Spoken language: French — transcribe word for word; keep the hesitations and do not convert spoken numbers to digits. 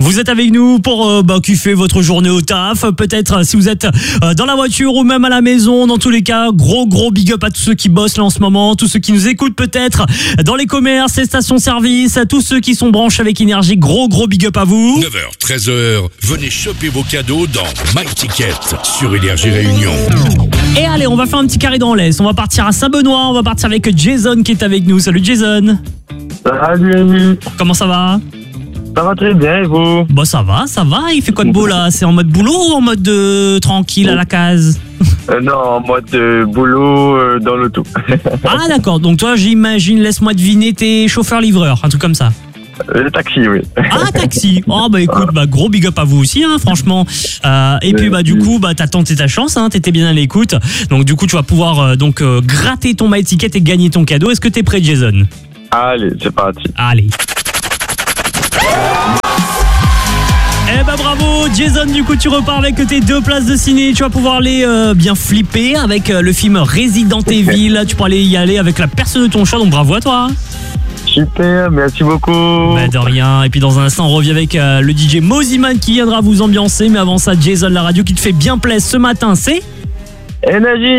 Vous êtes avec nous pour euh, bah, kiffer votre journée au taf. Peut-être euh, si vous êtes euh, dans la voiture ou même à la maison. Dans tous les cas, gros gros big up à tous ceux qui bossent là en ce moment, tous ceux qui nous écoutent peut-être dans les commerces, les stations-service, à tous ceux qui sont branchés avec énergie. Gros gros big up à vous. neuf heures, treize heures, venez choper vos cadeaux dans My Ticket sur Énergie Réunion. Et allez, on va faire un petit carré dans l'Est. On va partir à Saint-Benoît. On va partir avec Jason qui est avec nous. Salut Jason. Salut. Comment ça va? Ça va très bien et vous? Bah ça va, ça va. Il fait quoi de beau là? C'est en mode boulot ou en mode euh, tranquille à la case? euh, Non, en mode euh, boulot euh, dans l'auto. Ah d'accord, donc toi j'imagine, laisse-moi deviner, t'es chauffeur-livreur, un truc comme ça. Le taxi, oui. Ah, taxi. Oh bah écoute, bah gros big up à vous aussi, hein, franchement. Euh, et puis bah du coup, bah t'as tenté ta chance, hein, t'étais bien à l'écoute. Donc du coup, tu vas pouvoir euh, donc euh, gratter ton My Ticket et gagner ton cadeau. Est-ce que t'es prêt, Jason? Allez, c'est parti. Allez. Eh bah bravo Jason, du coup tu repars avec tes deux places de ciné. Tu vas pouvoir aller euh, bien flipper avec euh, le film Resident Evil. Tu pourras aller y aller avec la personne de ton choix, donc bravo à toi. Super, merci beaucoup. Bah de rien. Et puis dans un instant on revient avec euh, le D J Moziman qui viendra vous ambiancer. Mais avant ça, Jason, la radio qui te fait bien plaisir ce matin, c'est Énergie.